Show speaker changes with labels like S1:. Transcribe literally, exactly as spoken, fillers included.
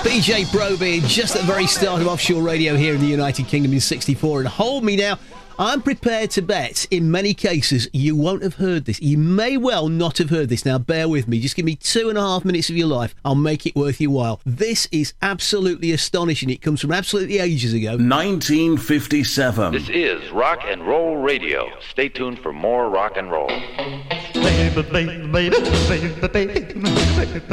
S1: B J Broby, just at the very start of Offshore Radio here in the United Kingdom in sixty-four. And hold me now, I'm prepared to bet, in many cases, you won't have heard this. You may well not have heard this. Now, bear with me. Just give me two and a half minutes of your life. I'll make it worth your while. This is absolutely astonishing. It comes from absolutely ages ago.
S2: nineteen fifty-seven.
S3: This is Rock and Roll Radio. Stay tuned for more rock and roll.
S4: Baby, baby, baby, baby, baby, baby,